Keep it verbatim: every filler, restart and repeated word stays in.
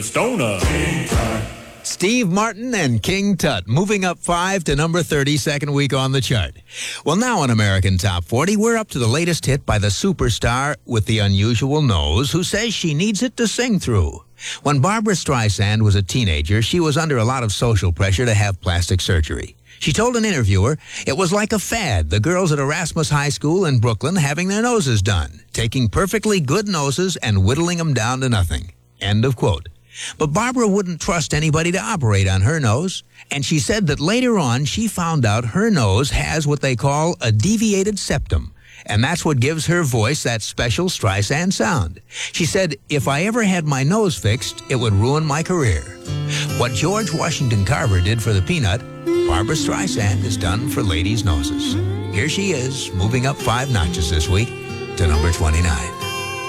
Stoner. Steve Martin and King Tut moving up five to number thirty, second week on the chart. Well, now on American Top forty, we're up to the latest hit by the superstar with the unusual nose who says she needs it to sing through. When Barbra Streisand was a teenager, she was under a lot of social pressure to have plastic surgery. She told an interviewer it was like a fad, the girls at Erasmus High School in Brooklyn having their noses done, taking perfectly good noses and whittling them down to nothing. End of quote. But Barbara wouldn't trust anybody to operate on her nose, and she said that later on she found out her nose has what they call a deviated septum, and that's what gives her voice that special Streisand sound. She said, if I ever had my nose fixed, it would ruin my career. What George Washington Carver did for the peanut, Barbra Streisand has done for ladies' noses. Here she is, moving up five notches this week to number twenty-nine.